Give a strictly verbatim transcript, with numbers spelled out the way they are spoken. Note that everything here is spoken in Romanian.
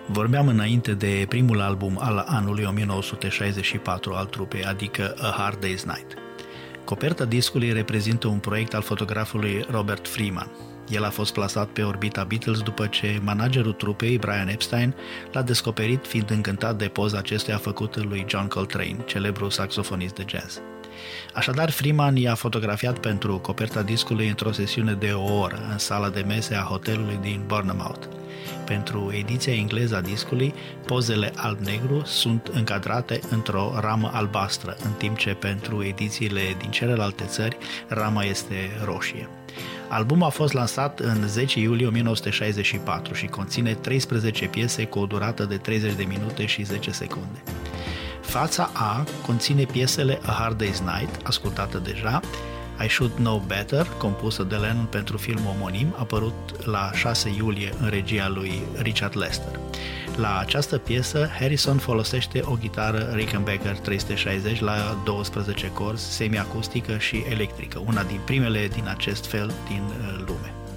Vorbeam înainte de primul album al anului o mie nouă sute șaizeci și patru al trupei, adică A Hard Day's Night. Coperta discului reprezintă un proiect al fotografului Robert Freeman. El a fost plasat pe orbita Beatles după ce managerul trupei, Brian Epstein, l-a descoperit fiind încântat de poza acestuia făcută lui John Coltrane, celebrul saxofonist de jazz. Așadar, Freeman i-a fotografiat pentru coperta discului într-o sesiune de o oră în sala de mese a hotelului din Bournemouth. Pentru ediția engleză a discului, pozele alb-negru sunt încadrate într-o ramă albastră, în timp ce pentru edițiile din celelalte țări, rama este roșie. Albumul a fost lansat în zece iulie o mie nouă sute șaizeci și patru și conține treisprezece piese cu o durată de treizeci de minute și zece secunde. Fața A conține piesele A Hard Day's Night, ascultată deja, I Should Know Better, compusă de Lennon pentru filmul omonim, apărut la șase iulie în regia lui Richard Lester. La această piesă, Harrison folosește o gitară Rickenbacker trei sute șaizeci la douăsprezece corzi, semiacustică și electrică, una din primele din acest fel din lume.